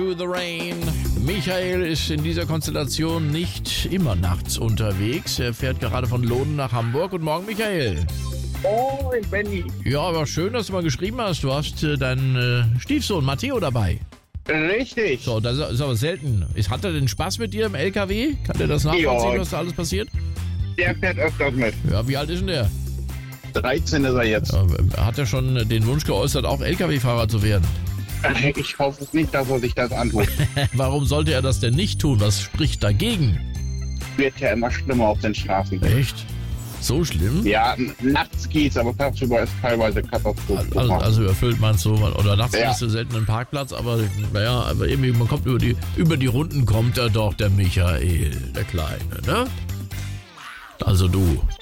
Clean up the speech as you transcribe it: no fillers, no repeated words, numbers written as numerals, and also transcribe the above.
To the Rain. Michael ist in dieser Konstellation nicht immer nachts unterwegs. Er fährt gerade von Lohnen nach Hamburg. Guten Morgen, Michael. Moin, Benny. Ja, aber schön, dass du mal geschrieben hast. Du hast deinen Stiefsohn Matteo dabei. Richtig. So, das ist aber selten. Hat er denn Spaß mit dir im LKW? Kann der das nachvollziehen, Ja. was da alles passiert? Der fährt öfters mit. Ja, wie alt ist denn der? 13 ist er jetzt. Ja, hat er schon den Wunsch geäußert, auch LKW-Fahrer zu werden? Ich hoffe nicht, dass er sich das antut. Warum sollte er das denn nicht tun? Was spricht dagegen? Wird ja immer schlimmer auf den Straßen. Echt? So schlimm? Ja, nachts geht's, aber tagsüber ist teilweise Katastrophe. Also überfüllt meinst du, oder nachts Ja. hast du selten einen Parkplatz, aber naja, aber irgendwie, man kommt über die Runden kommt er doch, der Michael, der Kleine, ne? Also du.